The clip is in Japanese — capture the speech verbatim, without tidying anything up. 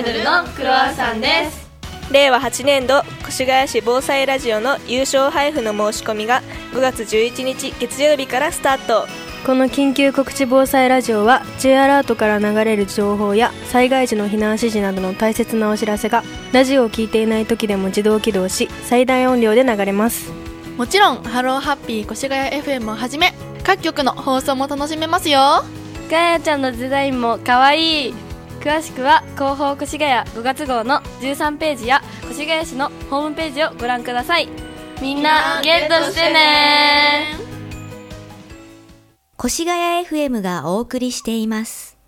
アイドルのクロワッサンです。 れいわはちねんど越谷市防災ラジオの優勝配布の申し込みがごがつじゅういちにち月曜日からスタート。 この緊急告知防災ラジオは J アラートから流れる情報や災害時の避難指示などの大切なお知らせがラジオを聞いていない時でも自動起動し最大音量で流れます。 もちろんハローハッピー越谷 エフエム をはじめ各局の放送も楽しめますよ。 ガヤちゃんのデザインもかわいい。詳しくは広報越谷ごがつ号のじゅうさんページや越谷市のホームページをご覧ください。みんなゲットしてね。 越谷 エフエム がお送りしています。